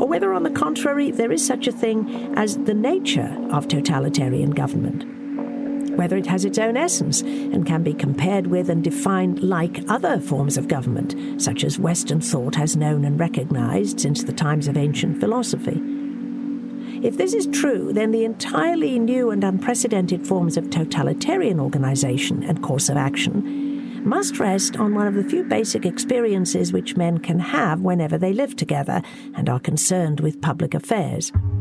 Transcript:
or whether, on the contrary, there is such a thing as the nature of totalitarian government, whether it has its own essence and can be compared with and defined like other forms of government, such as Western thought has known and recognized since the times of ancient philosophy. If this is true, then the entirely new and unprecedented forms of totalitarian organization and course of action must rest on one of the few basic experiences which men can have whenever they live together and are concerned with public affairs.